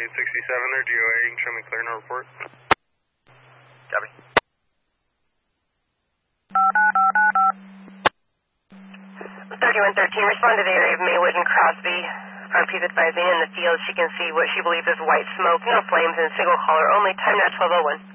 there, DOA, you can show me clear, no report. Copy. 3113, respond to the area of Maywood and Crosby. RP's advising in the field she can see what she believes is white smoke, no flames, and single caller only. Time now 12:01.